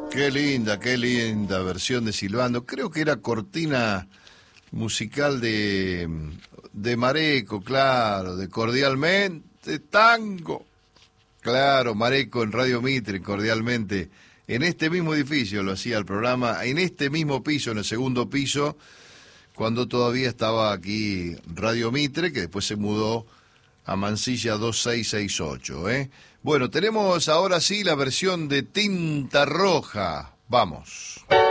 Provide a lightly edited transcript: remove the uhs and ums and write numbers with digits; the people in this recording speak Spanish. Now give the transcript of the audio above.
qué linda versión de Silbando. Creo que era cortina musical de Mareco, claro, de Cordialmente Tango. Claro, Mareco en Radio Mitre, Cordialmente. En este mismo edificio lo hacía el programa, en este mismo piso, en el segundo piso, cuando todavía estaba aquí Radio Mitre, que después se mudó a Mansilla 2668, ¿eh? Bueno, tenemos ahora sí la versión de Tinta Roja. Vamos.